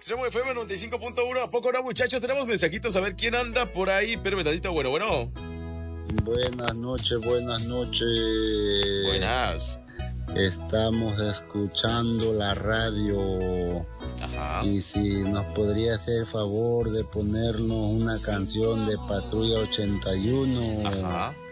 Extremo FM 95.1. ¿A poco no, muchachos? Tenemos mensajitos, a ver quién anda por ahí. Pero tantito, bueno. Buenas noches. Buenas. Estamos escuchando la radio. Ajá. Y si nos podría hacer favor de ponernos una canción de Patrulla 81. Ajá.